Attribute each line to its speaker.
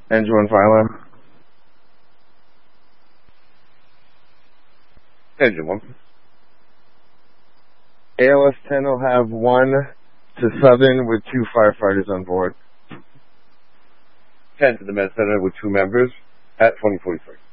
Speaker 1: Engine 1 Philo.
Speaker 2: Engine 1.
Speaker 1: ALS 10 will have 1 to Southern with 2 firefighters on board.
Speaker 2: 10 to the Med Center with 2 members at 2043.